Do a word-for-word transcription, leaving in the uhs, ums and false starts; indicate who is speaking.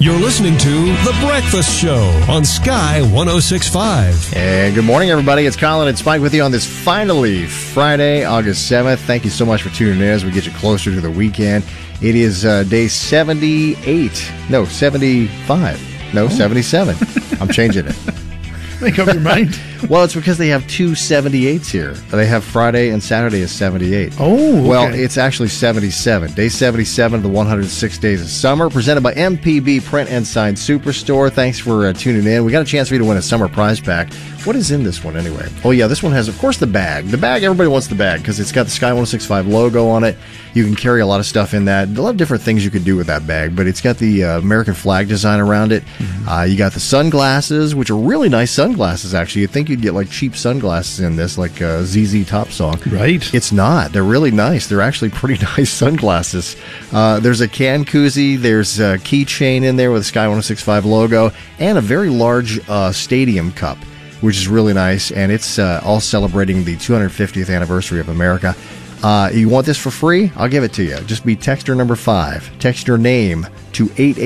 Speaker 1: You're listening to The Breakfast Show on Sky one oh six point five.
Speaker 2: And good morning, everybody. It's Colin and Spike with you on this finally Friday, August seventh. Thank you so much for tuning in as we get you closer to the weekend. It is uh, day seventy-eight. No, seventy-five. No, oh. seventy-seven. I'm changing it.
Speaker 3: Make up your mind.
Speaker 2: Well, it's because they have two seventy-eights here. They have Friday and Saturday is seventy-eight.
Speaker 3: Oh, okay.
Speaker 2: Well, it's actually seventy-seven. Day seventy-seven of the one hundred six Days of Summer, presented by M P B Print and Sign Superstore. Thanks for uh, tuning in. We got a chance for you to win a summer prize pack. What is in this one anyway? Oh, yeah, this one has, of course, the bag. The bag, everybody wants the bag because it's got the Sky one oh six point five logo on it. You can carry a lot of stuff in that. A lot of different things you could do with that bag, but it's got the uh, American flag design around it. Mm-hmm. Uh, you got the sunglasses, which are really nice sunglasses, actually. You'd think you'd get, like, cheap sunglasses in this, like uh, Z Z Top song.
Speaker 3: Right.
Speaker 2: It's not. They're really nice. They're actually pretty nice sunglasses. Uh, there's a can koozie. There's a keychain in there with the Sky one oh six point five logo and a very large uh, stadium cup, which is really nice, and it's uh, all celebrating the two hundred fiftieth anniversary of America. Uh, you want this for free? I'll give it to you. Just be texter number five. Text your name to eight eight.